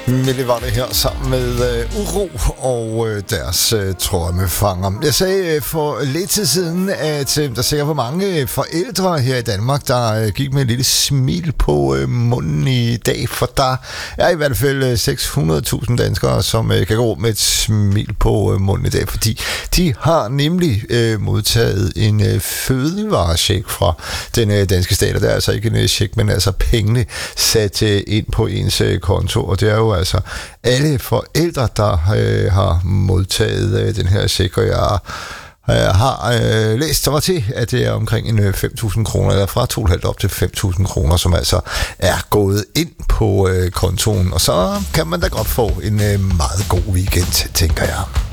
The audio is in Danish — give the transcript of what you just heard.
Mille var det her sammen med Uro og deres drømmefanger. Jeg sagde for lidt tid siden, at der sikkert var mange forældre her i Danmark, der gik med et lille smil på munden i dag, for der er i hvert fald 600.000 danskere, som kan gå med et smil på munden i dag, fordi de har nemlig modtaget en fødevarecheck fra den danske stat, og det er altså ikke en check, men altså pengene sat ind på ens konto, og det er jo altså alle forældre, der har modtaget den her check, og jeg har læst mig til, at det er omkring en 5.000 kroner, eller fra 2,5 op til 5.000 kroner, som altså er gået ind på kontoen, og så kan man da godt få en meget god weekend, tænker jeg.